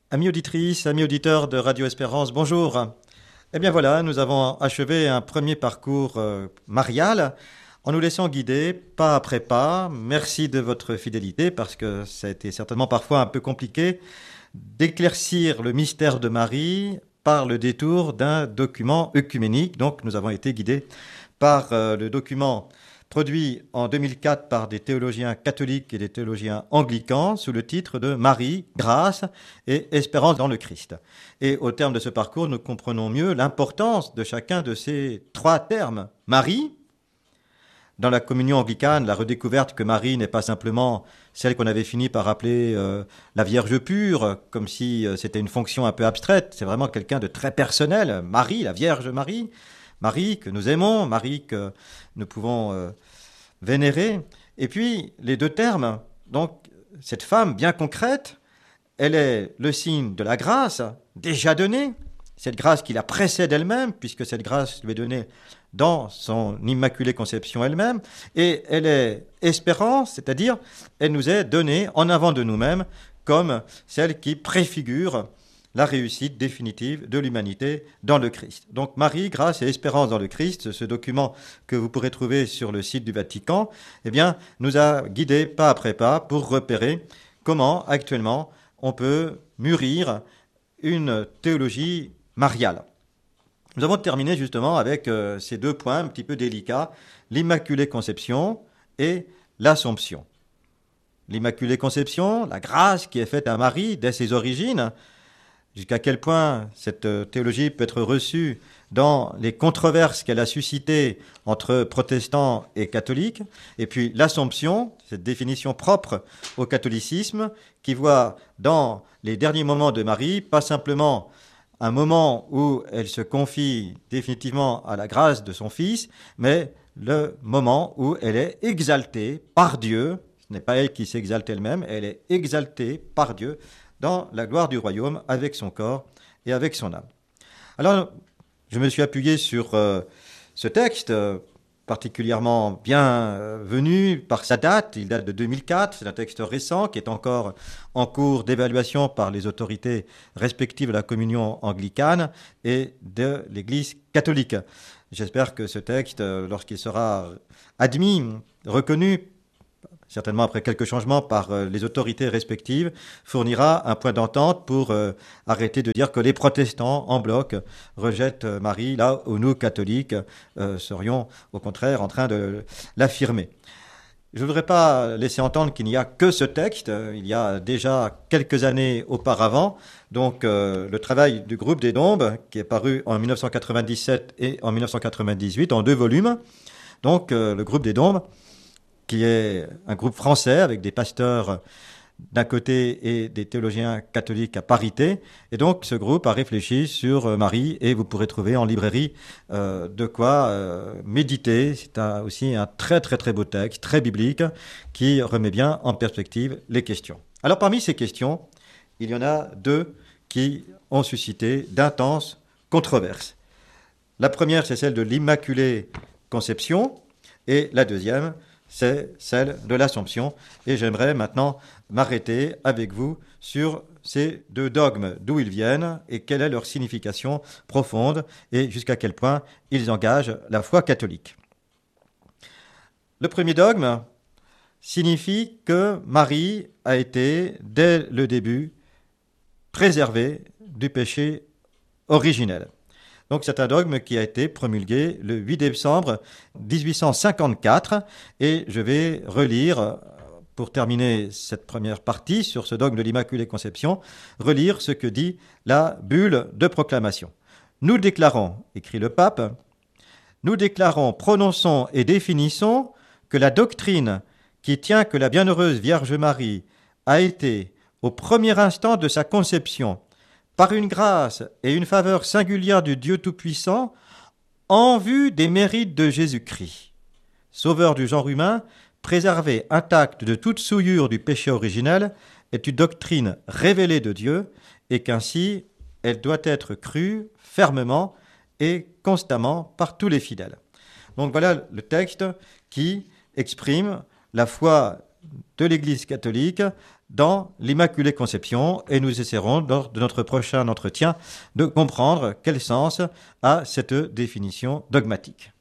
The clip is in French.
Amis auditrices, amis auditeurs de Radio Espérance, bonjour. Eh bien voilà, nous avons achevé un premier parcours marial en nous laissant guider pas après pas. Merci de votre fidélité parce que ça a été certainement parfois un peu compliqué d'éclaircir le mystère de Marie par le détour d'un document œcuménique. Donc nous avons été guidés par le document produit en 2004 par des théologiens catholiques et des théologiens anglicans sous le titre de Marie, grâce et espérance dans le Christ. Et au terme de ce parcours, nous comprenons mieux l'importance de chacun de ces trois termes. Marie, dans la communion anglicane, la redécouverte que Marie n'est pas simplement celle qu'on avait fini par appeler la Vierge pure, comme si c'était une fonction un peu abstraite, c'est vraiment quelqu'un de très personnel. Marie, la Vierge Marie, Marie que nous aimons, Marie que nous pouvons vénérer. Et puis, les deux termes, donc cette femme bien concrète, elle est le signe de la grâce déjà donnée, cette grâce qui la précède elle-même, puisque cette grâce lui est donnée dans son immaculée conception elle-même, et elle est espérance, c'est-à-dire elle nous est donnée en avant de nous-mêmes comme celle qui préfigure la réussite définitive de l'humanité dans le Christ. Donc Marie, grâce et espérance dans le Christ, ce document que vous pourrez trouver sur le site du Vatican, eh bien, nous a guidés pas après pas pour repérer comment actuellement on peut mûrir une théologie mariale. Nous avons terminé justement avec ces deux points un petit peu délicats, l'Immaculée Conception et l'Assomption. L'Immaculée Conception, la grâce qui est faite à Marie dès ses origines, jusqu'à quel point cette théologie peut être reçue dans les controverses qu'elle a suscitées entre protestants et catholiques, et puis l'Assomption, cette définition propre au catholicisme, qui voit dans les derniers moments de Marie, pas simplement un moment où elle se confie définitivement à la grâce de son Fils, mais le moment où elle est exaltée par Dieu. Ce n'est pas elle qui s'exalte elle-même, elle est exaltée par Dieu dans la gloire du royaume avec son corps et avec son âme. Alors, je me suis appuyé sur ce texte, particulièrement bien venu par sa date. Il date de 2004, c'est un texte récent qui est encore en cours d'évaluation par les autorités respectives de la communion anglicane et de l'Église catholique. J'espère que ce texte, lorsqu'il sera admis, reconnu, certainement après quelques changements par les autorités respectives, fournira un point d'entente pour arrêter de dire que les protestants en bloc rejettent Marie, là où nous, catholiques, serions au contraire en train de l'affirmer. Je ne voudrais pas laisser entendre qu'il n'y a que ce texte. Il y a déjà quelques années auparavant, donc le travail du groupe des Dombes, qui est paru en 1997 et en 1998, en deux volumes. Donc le groupe des Dombes, qui est un groupe français avec des pasteurs d'un côté et des théologiens catholiques à parité. Et donc ce groupe a réfléchi sur Marie et vous pourrez trouver en librairie de quoi méditer. C'est aussi un très très très beau texte, très biblique, qui remet bien en perspective les questions. Alors parmi ces questions, il y en a deux qui ont suscité d'intenses controverses. La première, c'est celle de l'Immaculée Conception, et la deuxième, c'est celle de l'Assomption. Et j'aimerais maintenant m'arrêter avec vous sur ces deux dogmes, d'où ils viennent et quelle est leur signification profonde et jusqu'à quel point ils engagent la foi catholique. Le premier dogme signifie que Marie a été, dès le début, préservée du péché originel. Donc c'est un dogme qui a été promulgué le 8 décembre 1854 et je vais relire, pour terminer cette première partie sur ce dogme de l'Immaculée Conception, relire ce que dit la bulle de proclamation. Nous déclarons, écrit le pape, nous déclarons, prononçons et définissons que la doctrine qui tient que la bienheureuse Vierge Marie a été, au premier instant de sa conception, par une grâce et une faveur singulière du Dieu Tout-Puissant, en vue des mérites de Jésus-Christ, sauveur du genre humain, préservé intact de toute souillure du péché originel, est une doctrine révélée de Dieu, et qu'ainsi elle doit être crue fermement et constamment par tous les fidèles. Donc voilà le texte qui exprime la foi de l'Église catholique dans l'Immaculée Conception et nous essaierons lors de notre prochain entretien de comprendre quel sens a cette définition dogmatique.